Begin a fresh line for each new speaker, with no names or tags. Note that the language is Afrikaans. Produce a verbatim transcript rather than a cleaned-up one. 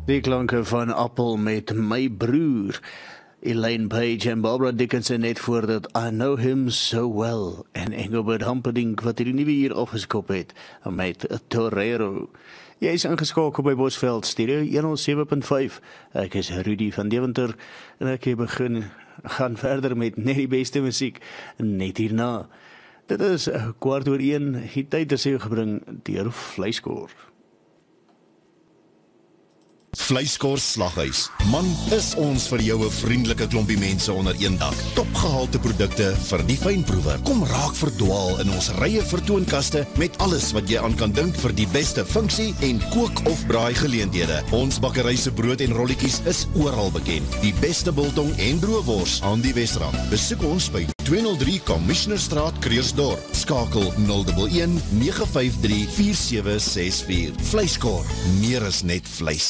Die klanke van Appel met My Broer. Elaine Page en Barbara Dickinson net voordat I Know Him So Well en Engelbert Humperdinck wat die nuwe hier opgeskop het met Torero. Jy is ingeskakel by Bosveld Stereo honderd sewe punt vyf. Ek is Rudy van Deventer en ek begin gaan verder met net die beste musiek net hierna. Dit is kwart oor een, die tyd is hier gebring deur Vleiskoor.
Vleiskoor Slaghuis. Man, is ons vir jou 'n vriendelike klompie mense onder een dak. Topgehalte produkte vir die fynproewe. Kom raak verdwaal in ons rye vertoonkaste met alles wat jy aan kan dink vir die beste funksie en kook of braai geleenthede. Ons bakkery se brood en rolletjies is oral bekend. Die beste biltong en droëwors aan die Wesrand. Besoek ons by tweehonderd drie Commissionerstraat, Krugersdorp. Skakel nul een een nege vyf drie vier sewe ses vier. Vleiskoor, meer is net vleis.